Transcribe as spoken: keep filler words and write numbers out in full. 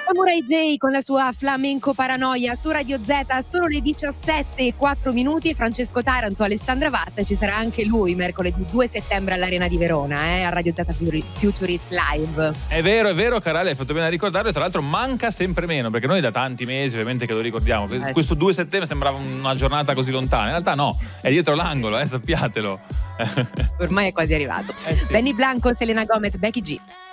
Samurai J con la sua flamenco paranoia su Radio Z, sono le diciassette e quattro minuti. Francesco Taranto, Alessandra Vatta, ci sarà anche lui mercoledì due settembre all'Arena di Verona, eh, a Radio Z Future Hits Live. È vero, è vero, Carale, hai fatto bene a ricordarlo, e tra l'altro manca sempre meno, perché noi da tanti mesi ovviamente che lo ricordiamo. Eh, Questo due settembre sembrava una giornata così lontana, in realtà no, è dietro l'angolo, eh, sappiatelo. Ormai è quasi arrivato. Eh sì. Benny Blanco, Selena Gomez, Becky G.